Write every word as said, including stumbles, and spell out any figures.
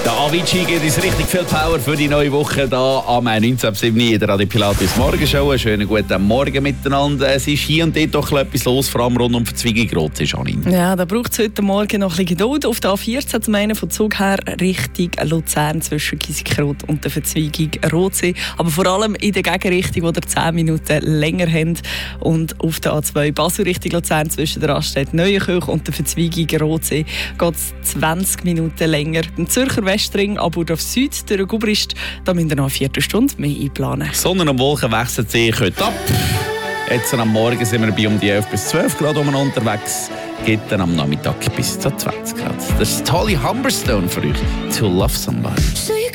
Der Avicii gibt uns richtig viel Power für die neue Woche hier am neunzehn Uhr sieben in der Radio Pilatus Morgenshow. Einen schönen guten Morgen miteinander. Es ist hier und dort doch etwas los, vor allem rund um Verzweigung Rotsee, Janine. Ja, da braucht es heute Morgen noch ein bisschen Geduld. Auf der A vierzehn zum einen von Zug her Richtung Luzern zwischen Kiesigkrot und der Verzweigung Rotsee. Aber vor allem in der Gegenrichtung, wo ihr zehn Minuten länger habt. Und auf der A zwei Basel Richtung Luzern zwischen der Raststätte Neuenkirch und der Verzweigung Rotsee geht es zwanzig Minuten länger. Im Zürcher Westring, aber auf Süd, durch Gubrist, da müsst ihr noch eine Viertelstunde mehr einplanen. Sonne und Wolken wechseln sich heute ab. Jetzt am Morgen sind wir bei um die elf bis zwölf Grad unterwegs. Geht dann am Nachmittag bis zu zwanzig Grad. Das ist tolle Humberstone für euch. To Love Somebody.